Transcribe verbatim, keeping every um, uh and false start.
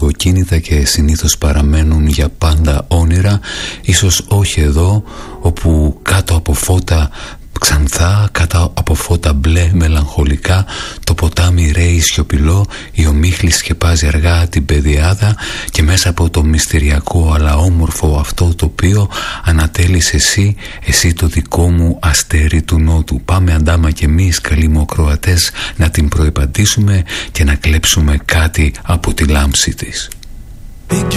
αργοκίνητα και συνήθως παραμένουν για πάντα όνειρα, ίσως όχι εδώ, όπου κάτω από φώτα ξανθά, κάτω από φώτα μπλε μελαγχολικά, το ποτάμι ρέει σιωπηλό, η ομίχλη σκεπάζει αργά την πεδιάδα και μέσα από το μυστηριακό αλλά όμορφο αυτό τοπίο ανατέλεις εσύ, εσύ το δικό μου αστέρι του νότου. Πάμε αντάμα κι εμείς, καλοί μου ακροατές, να την προϋπαντήσουμε και να κλέψουμε κάτι από τη λάμψη της. Big